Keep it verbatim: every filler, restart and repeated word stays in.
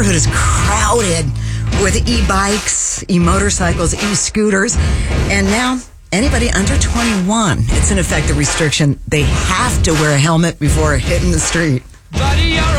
neighborhood is crowded with e-bikes, e-motorcycles, e-scooters, and now anybody under twenty-one, it's in effect a restriction. They have to wear a helmet before hitting the street. Buddy, you're